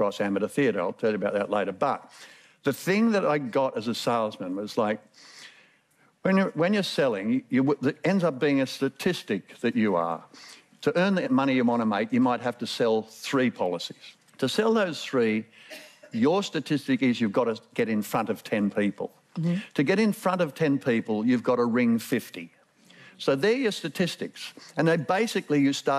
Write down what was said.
Ross Amateur Theatre. I'll tell you about that later. But the thing that I got as a salesman was like, when you're selling, it ends up being a statistic that you are. To earn the money you want to make, you might have to sell 3 policies. To sell those 3, your statistic is you've got to get in front of 10 people. Mm-hmm. To get in front of 10 people, you've got to ring 50. So they're your statistics. And they basically, you start